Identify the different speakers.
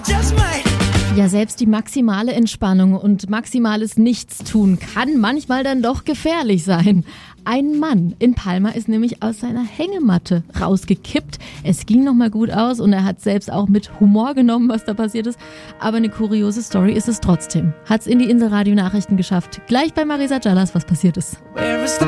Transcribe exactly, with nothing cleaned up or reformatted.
Speaker 1: Ja, selbst die maximale Entspannung und maximales Nichtstun kann manchmal dann doch gefährlich sein. Ein Mann in Palma ist nämlich aus seiner Hängematte rausgekippt. Es ging nochmal gut aus und er hat selbst auch mit Humor genommen, was da passiert ist. Aber eine kuriose Story ist es trotzdem. Hat's in die Inselradio-Nachrichten geschafft. Gleich bei Marisa Callas, was passiert ist.